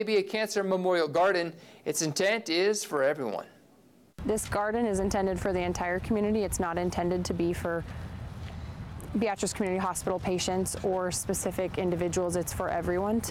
Be a Cancer Memorial Garden. Its intent is for everyone. This garden is intended for the entire community. It's not intended to be for Beatrice Community Hospital patients or specific individuals. It's for everyone.